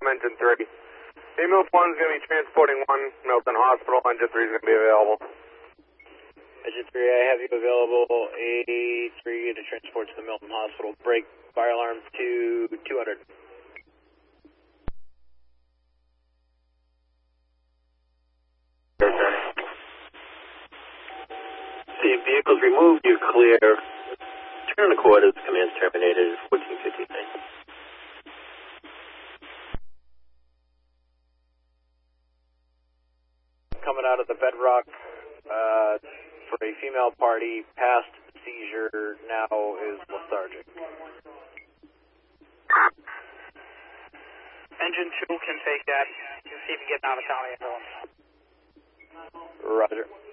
from Engine 3. Milton 1 is going to be transporting 1 Milton Hospital. Engine 3 is going to be available. Engine 3, I have you available. A3 to transport to the Milton Hospital. Break fire alarm to 200. See, vehicles removed, you're clear. Turn the quarters, command's terminated, 1459. Coming out of the Bedrock for a female party, past seizure, now is lethargic. Engine 2 can take that. You can see if you get out of town ambulance. Roger.